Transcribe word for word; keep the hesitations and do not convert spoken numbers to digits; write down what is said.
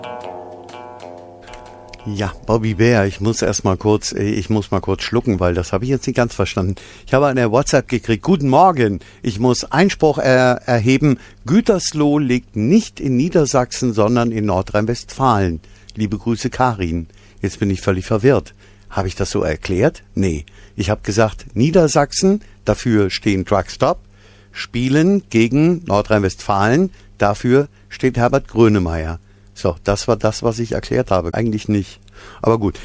Ja, Bobby Bär, ich muss erst mal kurz, ich muss mal kurz schlucken, weil das habe ich jetzt nicht ganz verstanden. Ich habe eine WhatsApp gekriegt. Guten Morgen, ich muss Einspruch er, erheben. Gütersloh liegt nicht in Niedersachsen, sondern in Nordrhein-Westfalen. Liebe Grüße, Karin. Jetzt bin ich völlig verwirrt. Habe ich das so erklärt? Nee. Ich habe gesagt, Niedersachsen, dafür stehen Truckstop, spielen gegen Nordrhein-Westfalen, dafür steht Herbert Grönemeyer. So, das war das, was ich erklärt habe. Eigentlich nicht. Aber gut,